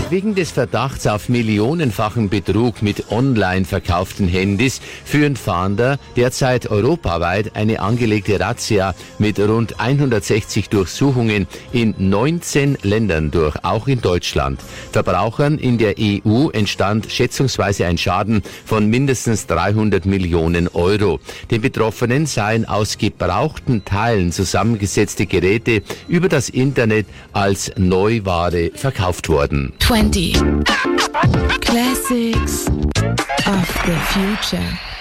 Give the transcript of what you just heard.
Wegen des Verdachts auf millionenfachen Betrug mit online verkauften Handys führen Fahnder derzeit europaweit eine angelegte Razzia mit rund 160 Durchsuchungen in 19 Ländern durch, auch in Deutschland. Verbrauchern in der EU entstand schätzungsweise ein Schaden von mindestens 300 Millionen Euro. Den Betroffenen seien aus gebrauchten Teilen zusammengesetzte Geräte über das Internet als Neuware verkauft worden. 20 Classics of the Future.